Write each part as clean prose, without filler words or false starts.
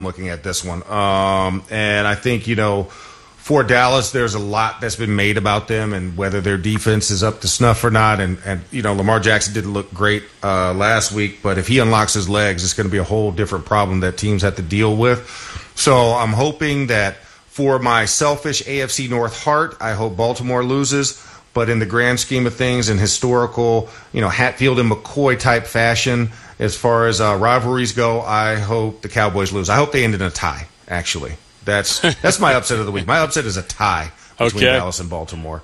looking at this one. And I think, for Dallas, there's a lot that's been made about them and whether their defense is up to snuff or not. And Lamar Jackson didn't look great last week, but if he unlocks his legs, it's going to be a whole different problem that teams have to deal with. So I'm hoping that for my selfish AFC North heart, I hope Baltimore loses. But in the grand scheme of things, in historical, Hatfield and McCoy type fashion, as far as rivalries go, I hope the Cowboys lose. I hope they end in a tie, actually. That's my upset of the week. My upset is a tie between Dallas and Baltimore.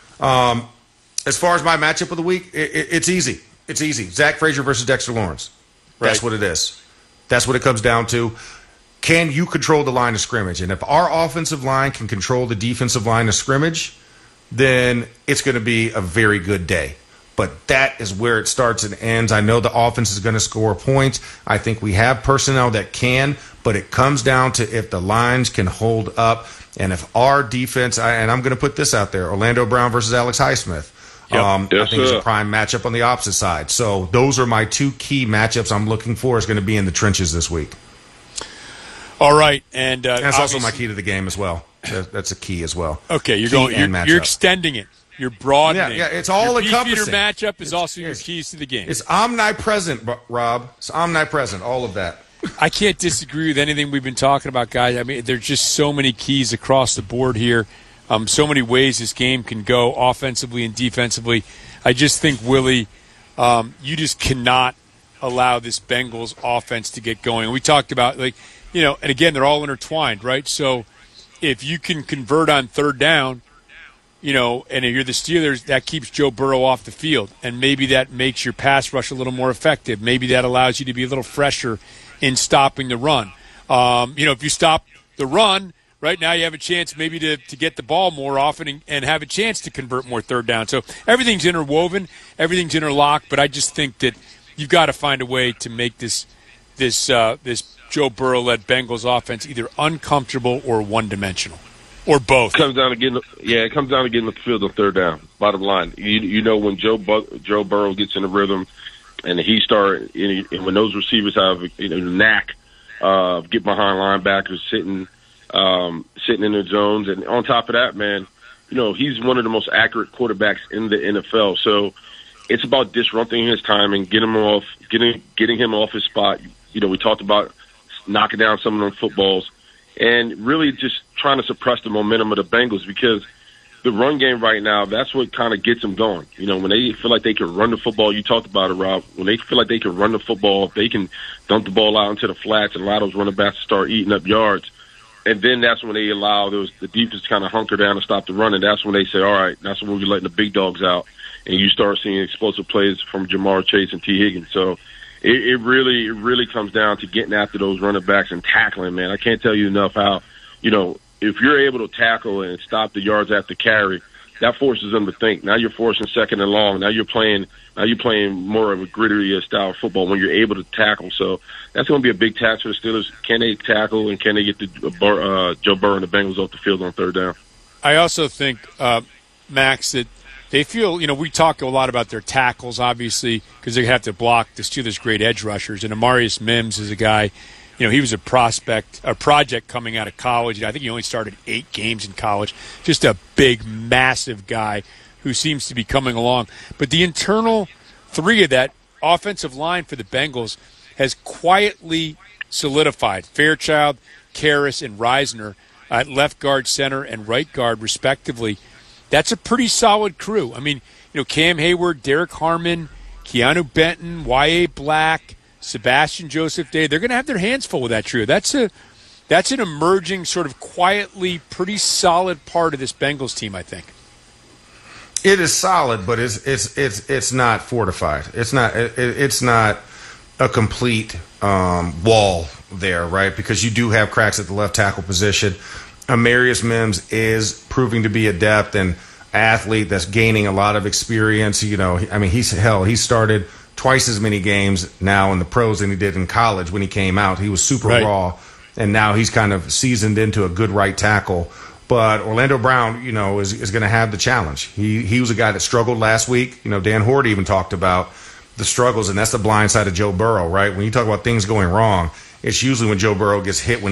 As far as my matchup of the week, it's easy. It's easy. Zach Frazier versus Dexter Lawrence. That's what it is. That's what it comes down to. Can you control the line of scrimmage? And if our offensive line can control the defensive line of scrimmage, then it's going to be a very good day. But that is where it starts and ends. I know the offense is going to score points. I think we have personnel that can, but it comes down to if the lines can hold up. And if our defense, and I'm going to put this out there, Orlando Brown versus Alex Highsmith. I think it's a prime matchup on the opposite side. So those are my two key matchups I'm looking for is going to be in the trenches this week. All right. And that's also my key to the game as well. That's a key as well. Okay, you're extending it. You're broadening. Yeah, it's all encompassing. Your matchup is also your keys to the game. It's omnipresent, Rob. It's omnipresent, all of that. I can't disagree with anything we've been talking about, guys. I mean, there's just so many keys across the board here. So many ways this game can go offensively and defensively. I just think, Willie, you just cannot allow this Bengals offense to get going. We talked about, and again, they're all intertwined, right? So if you can convert on third down, and if you're the Steelers, that keeps Joe Burrow off the field. And maybe that makes your pass rush a little more effective. Maybe that allows you to be a little fresher in stopping the run. If you stop the run, right now you have a chance maybe to get the ball more often and have a chance to convert more third down. So everything's interwoven, everything's interlocked, but I just think that you've got to find a way to make this Joe Burrow-led Bengals offense either uncomfortable or one-dimensional, or both. It comes down to getting the field on third down. Bottom line, when Joe Burrow gets in the rhythm, and and when those receivers have the knack of get behind linebackers, sitting in their zones, and on top of that, man, he's one of the most accurate quarterbacks in the NFL. So it's about disrupting his timing, getting him off his spot. We talked about knocking down some of them footballs, and really just trying to suppress the momentum of the Bengals, because the run game right now, that's what kind of gets them going. When they feel like they can run the football, you talked about it, Rob, when they feel like they can run the football, they can dump the ball out into the flats and allow those running backs to start eating up yards. And then that's when they allow the defense to kind of hunker down and stop the run, and that's when they say, all right, that's when we're letting the big dogs out, and you start seeing explosive plays from Jamar Chase and T. Higgins. So it really comes down to getting after those running backs and tackling, man. I can't tell you enough how, if you're able to tackle and stop the yards after carry, that forces them to think. Now you're forcing second and long. Now you're playing more of a grittier style of football when you're able to tackle. So that's going to be a big task for the Steelers. Can they tackle, and can they get Joe Burrow and the Bengals off the field on third down? I also think, Max, that they feel, we talk a lot about their tackles, obviously, because they have to block the Steelers' great edge rushers. And Amarius Mims is a guy, he was a project coming out of college. I think he only started 8 games in college. Just a big, massive guy who seems to be coming along. But the internal three of that offensive line for the Bengals has quietly solidified. Fairchild, Karras, and Reisner at left guard, center, and right guard, respectively. That's a pretty solid crew. I mean, Cam Hayward, Derek Harmon, Keanu Benton, Y.A. Black, Sebastian Joseph Day, they're going to have their hands full with that trio. That's an emerging, sort of quietly pretty solid part of this Bengals team, I think. It is solid, but it's not fortified. It's not a complete wall there, right? Because you do have cracks at the left tackle position. Amarius Mims is proving to be a depth and athlete that's gaining a lot of experience. He started twice as many games now in the pros than he did in college when he came out. He was super raw, and now he's kind of seasoned into a good right tackle. But Orlando Brown, is going to have the challenge. He was a guy that struggled last week. Dan Horde even talked about the struggles, and that's the blind side of Joe Burrow, right? When you talk about things going wrong, it's usually when Joe Burrow gets hit when